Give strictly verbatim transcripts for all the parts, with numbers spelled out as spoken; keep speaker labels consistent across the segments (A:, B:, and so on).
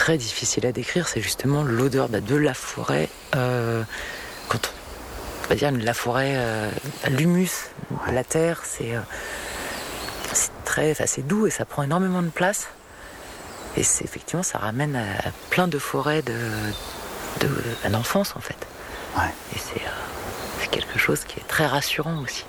A: très difficile à décrire, c'est justement l'odeur bah, de la forêt. Euh, quand on, on va dire la forêt, euh, l'humus, ouais. la terre, c'est, euh, c'est très, enfin, c'est doux et ça prend énormément de place. Et c'est effectivement, ça ramène à, à plein de forêts de, de, à l'enfance en fait.
B: Ouais.
A: Et c'est, euh, c'est quelque chose qui est très rassurant aussi.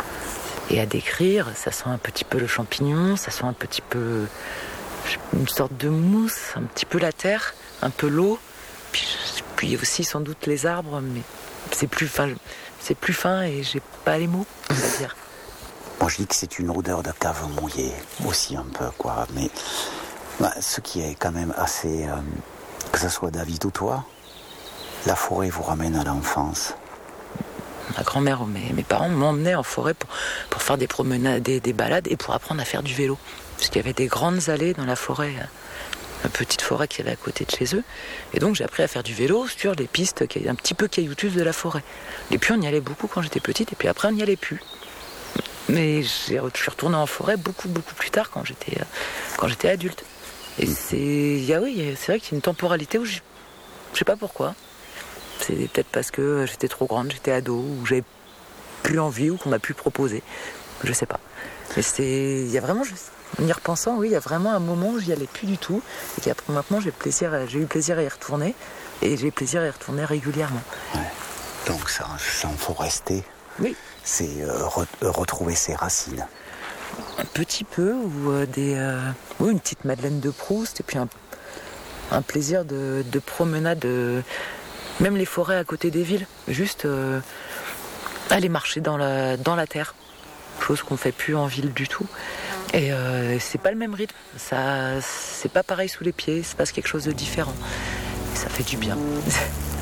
A: Et à décrire, ça sent un petit peu le champignon, ça sent un petit peu une sorte de mousse, un petit peu la terre, un peu l'eau, puis, puis aussi sans doute les arbres, mais c'est plus fin, c'est plus fin et j'ai pas les mots, on va dire.
B: Moi je dis que c'est une odeur de cave mouillée aussi un peu, quoi. Mais bah, ce qui est quand même assez, euh, que ce soit David ou toi, la forêt vous ramène à l'enfance.
A: Ma grand-mère, mes, mes parents m'emmenaient en forêt pour, pour faire des promenades, des, des balades et pour apprendre à faire du vélo. Parce qu'il y avait des grandes allées dans la forêt, une petite forêt qui avait à côté de chez eux. Et donc j'ai appris à faire du vélo sur les pistes qui un petit peu caillouteuses de la forêt. Et puis on y allait beaucoup quand j'étais petite et puis après on n'y allait plus. Mais j'ai, je suis retournée en forêt beaucoup, beaucoup plus tard quand j'étais, quand j'étais adulte. Et c'est, y a, oui, c'est vrai qu'il y a une temporalité où je ne sais pas pourquoi. C'est peut-être parce que j'étais trop grande, j'étais ado, ou j'avais plus envie, ou qu'on m'a plus proposé. Je sais pas. Mais c'est, il y a vraiment, en y repensant, oui, il y a vraiment un moment où j'y allais plus du tout, et qu'après maintenant j'ai plaisir, j'ai eu plaisir à y retourner, et j'ai plaisir à y retourner régulièrement.
B: Ouais. Donc ça, ça en faut rester.
A: Oui.
B: C'est euh, re- retrouver ses racines.
A: Un petit peu, ou euh, des, euh, oui, une petite Madeleine de Proust, et puis un, un plaisir de, de promenade. De, Même les forêts à côté des villes, juste euh, aller marcher dans la, dans la terre, chose qu'on ne fait plus en ville du tout. Et euh, c'est pas le même rythme, ça, c'est pas pareil sous les pieds, il se passe quelque chose de différent. Et ça fait du bien.